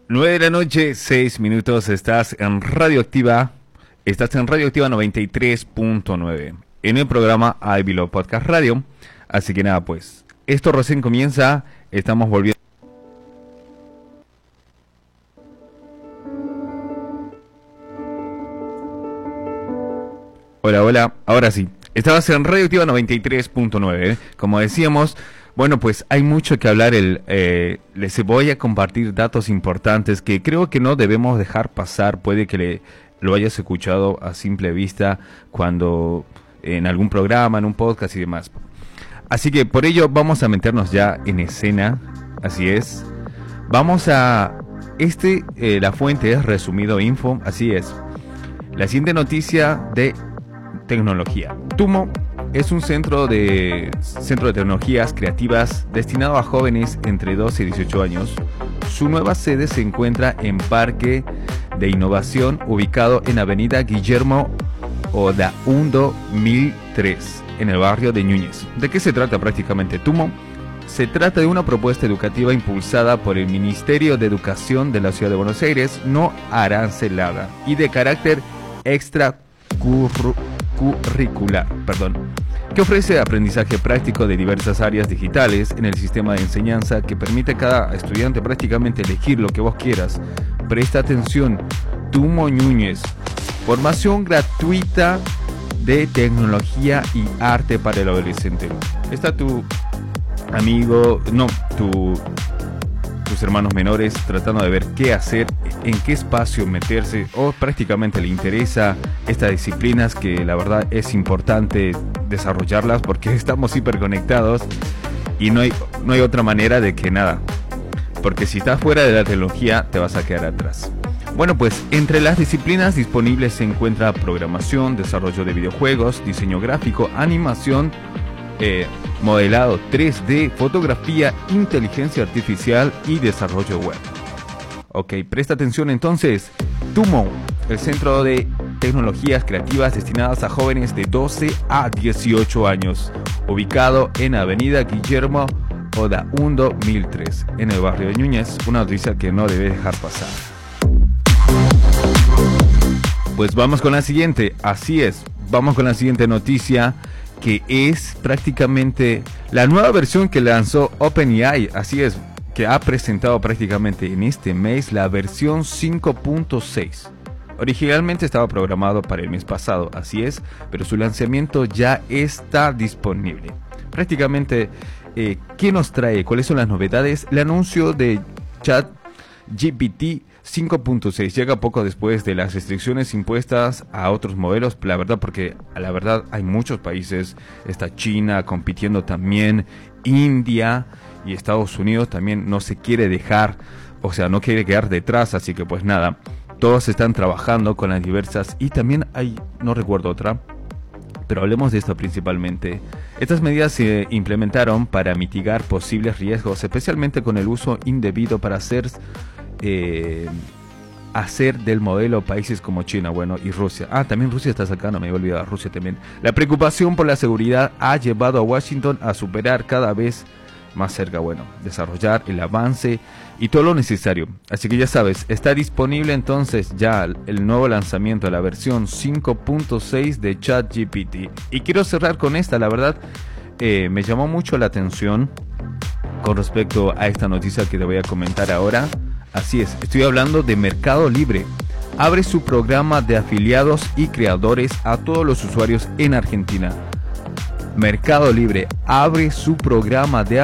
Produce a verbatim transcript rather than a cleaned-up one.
Nueve de la noche, seis minutos, estás en Radioactiva, estás en Radioactiva noventa y tres punto nueve, en el programa Ivy Love Podcast Radio. Así que nada, pues, esto recién comienza, estamos volviendo. Hola, hola, ahora sí, estabas en Radioactiva noventa y tres punto nueve, ¿eh? Como decíamos. Bueno, pues hay mucho que hablar. El, eh, les voy a compartir datos importantes que creo que no debemos dejar pasar. Puede que le, lo hayas escuchado a simple vista cuando en algún programa, en un podcast y demás. Así que por ello vamos a meternos ya en escena. Así es. Vamos a... Este, eh, la fuente es Resumido Info. Así es. La siguiente noticia de tecnología. Tumo es un centro de, centro de tecnologías creativas destinado a jóvenes entre doce y dieciocho años. Su nueva sede se encuentra en Parque de Innovación, ubicado en Avenida Guillermo Odaúndo mil tres, en el barrio de Núñez. ¿De qué se trata prácticamente Tumo? Se trata de una propuesta educativa impulsada por el Ministerio de Educación de la Ciudad de Buenos Aires, no arancelada, y de carácter extracurricular, perdón, que ofrece aprendizaje práctico de diversas áreas digitales en el sistema de enseñanza que permite a cada estudiante prácticamente elegir lo que vos quieras. Presta atención, Tumo Núñez, formación gratuita de tecnología y arte para el adolescente. Está tu amigo, no, tu, tus hermanos menores tratando de ver qué hacer, en qué espacio meterse, o prácticamente le interesa estas disciplinas que la verdad es importante desarrollarlas porque estamos hiperconectados y no hay, no hay otra manera de que nada, porque si estás fuera de la tecnología te vas a quedar atrás. Bueno, pues entre las disciplinas disponibles se encuentra programación, desarrollo de videojuegos, diseño gráfico, animación, eh, modelado tres D, fotografía, inteligencia artificial y desarrollo web. Ok, presta atención entonces. Tumo, el centro de tecnologías creativas destinadas a jóvenes de doce a dieciocho años, ubicado en Avenida Guillermo Odaúndo mil tres, en el barrio de Núñez. Una noticia que no debe dejar pasar. Pues vamos con la siguiente. Así es, vamos con la siguiente noticia, que es prácticamente la nueva versión que lanzó OpenAI. Así es, que ha presentado prácticamente en este mes la versión cinco punto seis. Originalmente estaba programado para el mes pasado, así es, pero su lanzamiento ya está disponible. Prácticamente, eh, ¿qué nos trae? ¿Cuáles son las novedades? El anuncio de ChatGPT cinco punto seis llega poco después de las restricciones impuestas a otros modelos, la verdad, porque a la verdad hay muchos países, está China compitiendo también, India y Estados Unidos también no se quiere dejar, o sea, no quiere quedar detrás, así que pues nada, todos están trabajando con las diversas, y también hay, no recuerdo otra, pero hablemos de esto principalmente. Estas medidas se implementaron para mitigar posibles riesgos, especialmente con el uso indebido para hacer Eh, hacer del modelo países como China, bueno, y Rusia. Ah, también Rusia está sacando, me había olvidado, Rusia también. La preocupación por la seguridad ha llevado a Washington a superar cada vez más cerca, bueno, desarrollar el avance y todo lo necesario. Así que ya sabes, está disponible entonces ya el nuevo lanzamiento de la versión cinco punto seis de ChatGPT. Y quiero cerrar con esta, la verdad, eh, me llamó mucho la atención con respecto a esta noticia que te voy a comentar ahora. Así es, estoy hablando de Mercado Libre. Abre su programa de afiliados y creadores a todos los usuarios en Argentina. Mercado Libre abre su programa de